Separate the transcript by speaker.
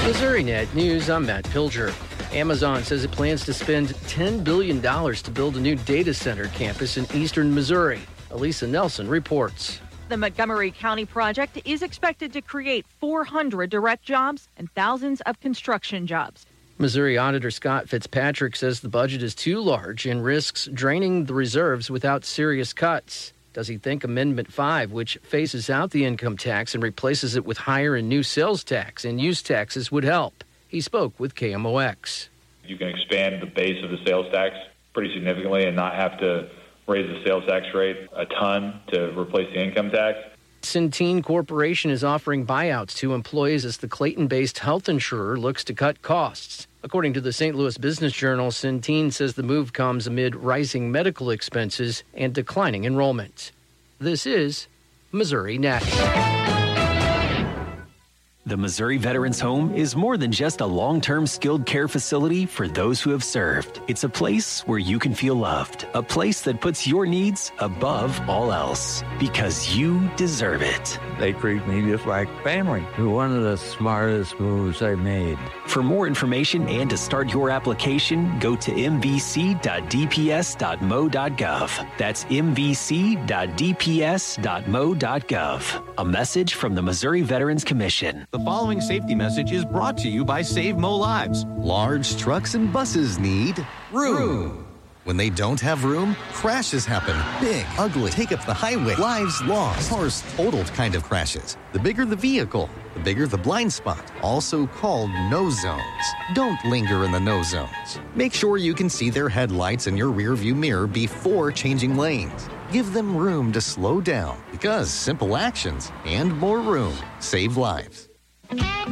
Speaker 1: Missouri Net News, I'm Matt Pilger. Amazon says it plans to spend $10 billion to build a new data center campus in eastern Missouri. Elisa Nelson reports.
Speaker 2: The Montgomery County project is expected to create 400 direct jobs and thousands of construction jobs.
Speaker 1: Missouri Auditor Scott Fitzpatrick says the budget is too large and risks draining the reserves without serious cuts. Does he think Amendment 5, which phases out the income tax and replaces it with higher and new sales tax and use taxes, would help? He spoke with KMOX.
Speaker 3: You can expand the base of the sales tax pretty significantly and not have to raise the sales tax rate a ton to replace the income tax.
Speaker 1: Centene Corporation is offering buyouts to employees as the Clayton-based health insurer looks to cut costs. According to the St. Louis Business Journal, Centene says the move comes amid rising medical expenses and declining enrollment. This is Missouri Net.
Speaker 4: The Missouri Veterans Home is more than just a long-term skilled care facility for those who have served. It's a place where you can feel loved, a place that puts your needs above all else, because you deserve it.
Speaker 5: They treat me just like family. One of the smartest moves I made.
Speaker 4: For more information and to start your application, go to mvc.dps.mo.gov. That's mvc.dps.mo.gov. A message from the Missouri Veterans Commission.
Speaker 6: The following safety message is brought to you by Save Mo Lives.
Speaker 7: Large trucks and buses need room. When they don't have room, crashes happen. Big, ugly, take up the highway, lives lost, cars totaled kind of crashes. The bigger the vehicle, the bigger the blind spot, also called no zones. Don't linger in the no zones. Make sure you can see their headlights in your rearview mirror before changing lanes. Give them room to slow down, because simple actions and more room save lives.